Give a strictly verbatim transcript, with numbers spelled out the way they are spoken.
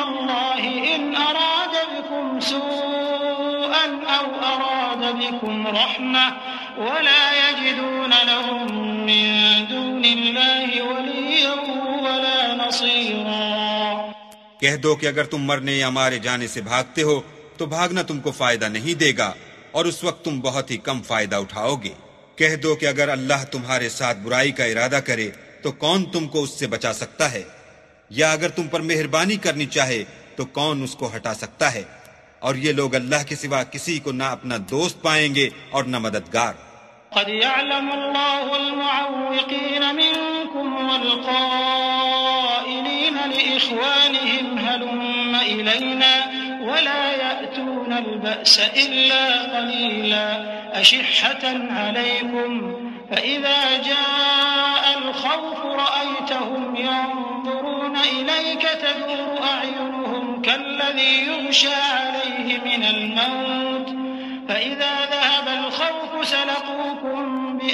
الله إن أراد بكم سوءا أو أراد بكم رحمة ولا يجدون لهم من دون الله وليا ولا نصيرا۔ کہہ دو کہ اگر تم مرنے یا مارے جانے سے بھاگتے ہو تو بھاگنا تم کو فائدہ نہیں دے گا، اور اس وقت تم بہت ہی کم فائدہ اٹھاؤ گے۔ کہہ دو کہ اگر اللہ تمہارے ساتھ برائی کا ارادہ کرے تو کون تم کو اس سے بچا سکتا ہے، یا اگر تم پر مہربانی کرنی چاہے تو کون اس کو ہٹا سکتا ہے؟ اور یہ لوگ اللہ کے سوا کسی کو نہ اپنا دوست پائیں گے اور نہ مددگار۔ قد يعلم الله المعوقين منكم والقائلين لإخوانهم هلم إلينا ولا يأتون البأس إلا قليلا أشحة عليكم فإذا جاء الخوف رأيتهم ينظرون إليك تدور أعينهم كالذي يغشى عليه من الموت فإذا ذهب الخوف سلقوكم